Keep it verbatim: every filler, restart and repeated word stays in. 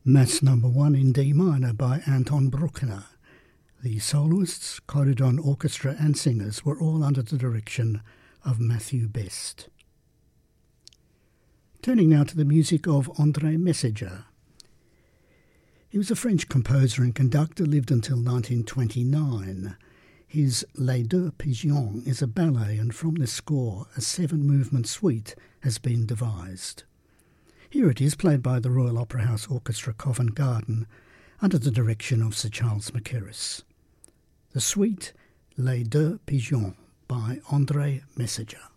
Mass number one in D minor by Anton Bruckner. The soloists, Corydon Orchestra and singers were all under the direction of Matthew Best. Turning now to the music of André Messager. He was a French composer and conductor, lived until nineteen twenty-nine. His Les Deux Pigeons is a ballet, and from this score a seven-movement suite has been devised. Here it is, played by the Royal Opera House Orchestra Covent Garden under the direction of Sir Charles Mackerras. The suite Les Deux Pigeons by André Messager.